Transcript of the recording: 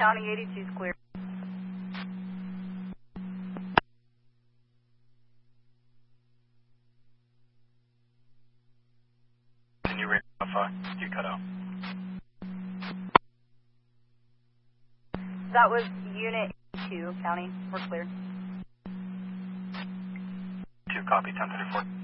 County 82 is clear. Can you read Alpha? You cut out. That was Unit 2, County. We're clear. 2, copy, 1034.